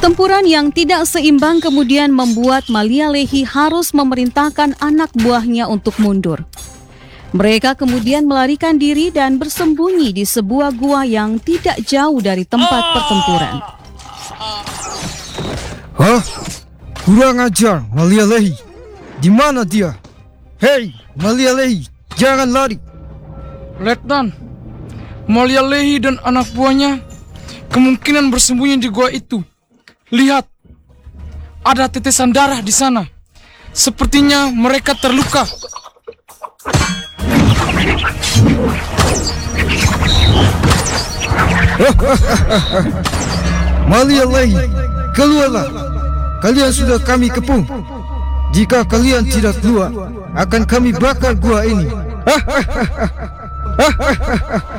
Pertempuran yang tidak seimbang kemudian membuat Malia Lehi harus memerintahkan anak buahnya untuk mundur. Mereka kemudian melarikan diri dan bersembunyi di sebuah gua yang tidak jauh dari tempat pertempuran. Hah? Kurang ajar, Malia Lehi. Di mana dia? Hei, Malia Lehi, jangan lari. Letnan, Malia Lehi dan anak buahnya kemungkinan bersembunyi di gua itu. Lihat, ada tetesan darah di sana. Sepertinya mereka terluka. Malia Lehi, keluarlah. Kalian sudah kami kepung. Jika kalian tidak keluar, akan kami bakar gua ini.